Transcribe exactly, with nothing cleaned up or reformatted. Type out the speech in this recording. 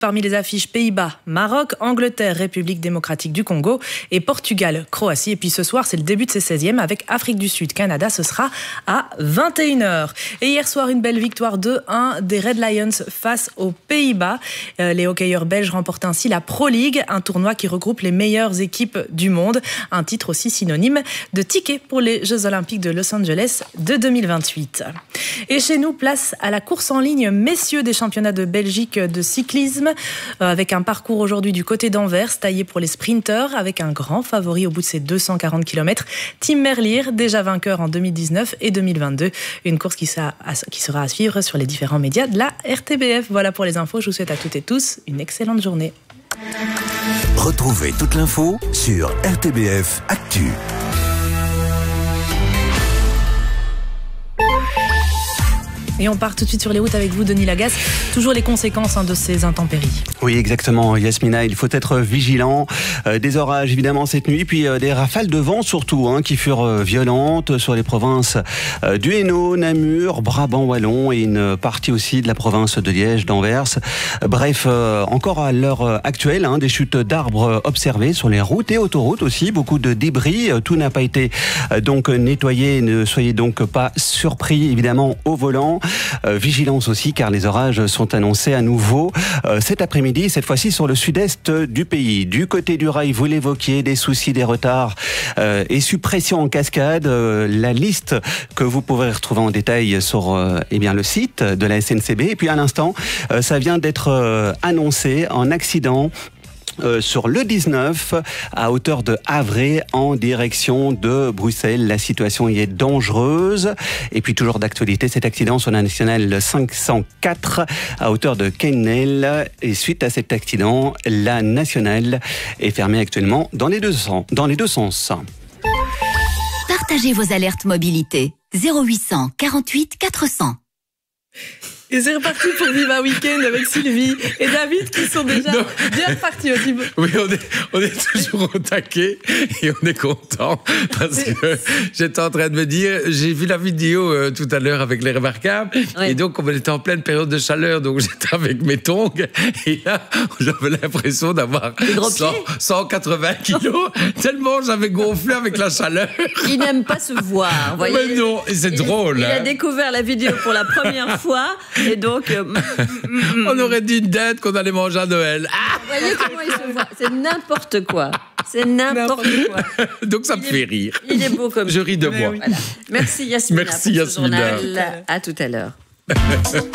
Parmi les affiches, Pays-Bas, Maroc, Angleterre, République démocratique du Congo et Portugal, Croatie. Et puis ce soir, c'est le début de ces seizièmes avec Afrique du Sud, Canada. Ce sera à vingt et une heures. Et hier soir, une belle victoire deux un des Red Lions face aux Pays-Bas. Euh, les hockeyeurs belges remportent ainsi la Pro League, un tournoi qui regroupe les meilleures équipes du monde. Un titre aussi synonyme de ticket pour les Jeux Olympiques de Los Angeles de deux mille vingt-huit. Et chez nous, place à la course en ligne messieurs des championnats de Belgique de cyclisme. Avec un parcours aujourd'hui du côté d'Anvers, taillé pour les sprinteurs, avec un grand favori au bout de ces deux cent quarante kilomètres. Tim Merlier, déjà vainqueur en deux mille dix-neuf et deux mille vingt-deux. Une course qui sera à suivre sur les différents médias de la R T B F. Voilà pour les infos. Je vous souhaite à toutes et tous une excellente journée. Retrouvez toute l'info sur R T B F Actu. Et on part tout de suite sur les routes avec vous, Denis Lagasse. Toujours les conséquences hein, de ces intempéries. Oui, exactement, Yasmina. Il faut être vigilant. Euh, des orages, évidemment, cette nuit. Puis euh, des rafales de vent, surtout, hein, qui furent euh, violentes sur les provinces euh, du Hainaut, Namur, Brabant Wallon et une partie aussi de la province de Liège, d'Anvers. Bref, euh, encore à l'heure actuelle, hein, des chutes d'arbres observées sur les routes et autoroutes aussi. Beaucoup de débris. Tout n'a pas été euh, donc nettoyé. Ne soyez donc pas surpris, évidemment, au volant. Euh, vigilance aussi car les orages sont annoncés à nouveau euh, cet après-midi, cette fois-ci sur le sud-est du pays. Du côté du rail, vous l'évoquiez, des soucis, des retards euh, et suppressions en cascade. Euh, la liste que vous pourrez retrouver en détail sur euh, eh bien, le site de la S N C B. Et puis à l'instant, euh, ça vient d'être euh, annoncé en accident Euh, sur le dix-neuf, à hauteur de Havre, en direction de Bruxelles. La situation y est dangereuse. Et puis toujours d'actualité, cet accident sur la nationale cinq cent quatre, à hauteur de Kennel. Et suite à cet accident, la nationale est fermée actuellement dans les deux sens. Dans les deux sens. Partagez vos alertes mobilité. zéro huit cent quarante-huit quatre cents. Et c'est reparti pour Viva Weekend avec Sylvie et David qui sont déjà non. bien repartis au niveau. Oui, on est, on est toujours au taquet et on est content parce que j'étais en train de me dire, j'ai vu la vidéo euh, tout à l'heure avec les Remarquables ouais. Et donc on était en pleine période de chaleur, donc j'étais avec mes tongs et là j'avais l'impression d'avoir cent, cent quatre-vingts kilos tellement j'avais gonflé avec la chaleur. Il n'aime pas se voir. Voyez. Mais non, et c'est il, drôle. Il hein. a découvert la vidéo pour la première fois. Et donc, euh, on aurait dit une dinde qu'on allait manger à Noël. Ah, vous voyez comment il se voit. C'est n'importe quoi. C'est n'importe quoi. Donc ça il me est, fait rire. Il est beau comme ça. Je ris de moi. Voilà. Merci Yasmina. Merci pour Yasmina. Ce journal. À tout à l'heure.